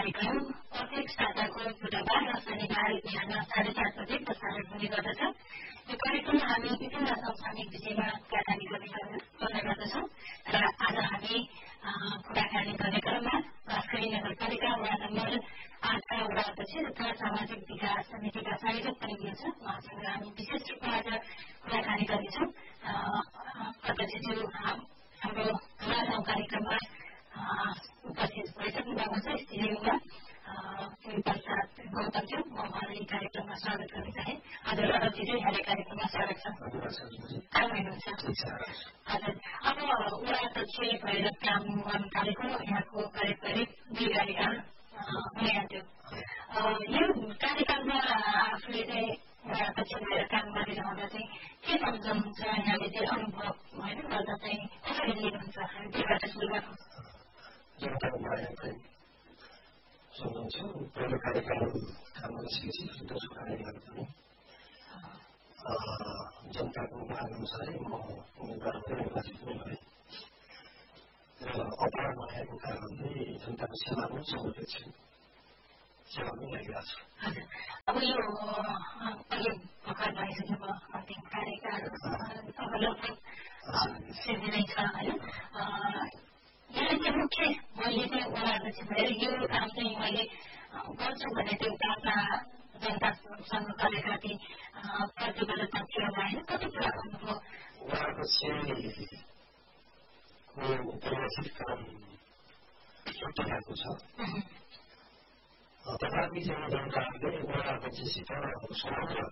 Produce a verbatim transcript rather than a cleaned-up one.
कार्यक्रम प्रत्येक साताको बुधबार र शनिबार बिहान साढे सात बजे प्रसारण हुने गर्दछ। यो कार्यक्रममा हामी विभिन्न समसामयिक विषयमा कुराकानी गर्ने गर्दछौँ र आज हामी कुराकानी गर्ने क्रममा बाँसगढी नगरपालिका वडा नम्बर आठका वडा अध्यक्ष तथा सामाजिक विकास समितिका संयोजक पनि हुनुहुन्छ। उहाँसँग हामी विशेष रूपमा आज कुराकानी गर्नेछौँ। अध्यक्षज्यू हाम्रो लामो कार्यक्रममा उपस्थित भइसक्नु भएको छ। स्टुडियोमा प्रसाद गौतमज्यू, म उहाँलाई कार्यक्रममा स्वागत गर्न चाहे। हजुर अध्यक्षज्यू, यहाँलाई कार्यक्रममा स्वागत छ। आरामै हुनुहुन्छ? हजुर, अब वडा अध्यक्ष भएर काम गर्न थालेको यहाँको करिब करिब दुई कार्यकाल हुने आउँथ्यो। यो कार्यकालमा आफूले चाहिँ वडा अध्यक्ष भएर काम गरिरहँदा चाहिँ के सम्झनुहुन्छ? यहाँले चाहिँ अनुभव होइन गर्दा चाहिँ कसरी लिनुहुन्छ? त्योबाट सुरु गर्नु। जनताको माया चाहिँ सम्झन्छु। पहिलो कार्यकाल काम गरिसकेपछि दोस्रो कार्यकाल पनि जनताको माग अनुसारै म उम्मेदवार भएर निर्वाचित पनि भएँ र अपार मायाको कारणले जनताको सेवा पनि समर्पित छु, सेवा पनि लागिरहेको छु। अब यो अहिले भर्खर भइसकेको अन्तिम कार्यकाल अब लगभग सिद्धिँदै छ होइन। यसले चाहिँ मुख्य मैले चाहिँ वडा अध्यक्ष भएर यो काम चाहिँ मैले गर्छु भने त्यो जनता जनतासँग गरेका ती प्रतिबद्धता थियो होइन, कति कुरा गर्नुभयो? वडा अध्यक्षको उपनिर्वाचित काम छुट्टिरहेको छ, तथापि चाहिँ जनताहरूले वडा अध्यक्षसित समग्र